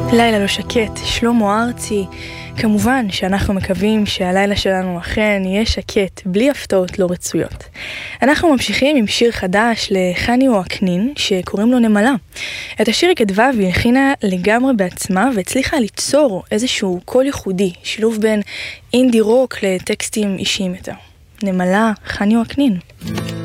לילה לא שקט, שלמה ארצי. כמובן שאנחנו מקווים שהלילה שלנו אכן יהיה שקט, בלי הפתעות לא רצויות. אנחנו ממשיכים עם שיר חדש לחני ווקנין, שקוראים לו נמלה. את השיר היא כתבה והלחינה לגמרי בעצמה, והצליחה ליצור איזשהו קול ייחודי, שילוב בין אינדי רוק לטקסטים אישיים יותר. נמלה, חני ווקנין.